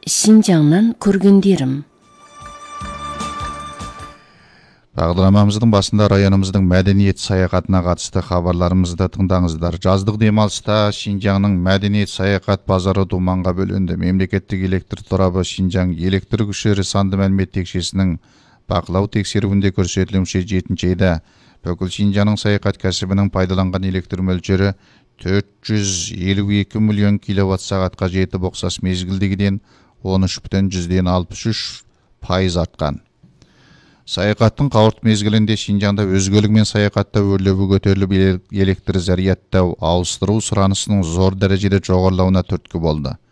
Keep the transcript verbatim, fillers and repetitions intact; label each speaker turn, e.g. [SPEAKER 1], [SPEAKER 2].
[SPEAKER 1] Шинжаңнан көргендерім.
[SPEAKER 2] Бағдарламамыздың басында районымыздың мәдениет саяхатына қатысты хабарларымызды тыңдаңыздар. Жаздық демалыста Шинжаңның мәдениет саяхат базары думанға бөлінді. Мемлекеттік электр торабы Шинжаң электр күші санды мәлімет текшесінің бақылау тексеруінде көрсетілімше жетінші айда бүкіл Шинжаңның саяхат кәсібінің пайдаланған электр мөлшері төрт жүз елу екі миллион киловатт сағатқа жетіп, ұқсас мезгілдегіден он үш бүтін жүзден алпыс үш пайыз артқан. Саяхаттың қауырт мезгілінде Шинжаңда өзгелігімен саяхатта өрлеуі көтеріліп, электр зарядтау ауыстыру сұранысының зор дәрежеде жоғарылауына түрткі болды.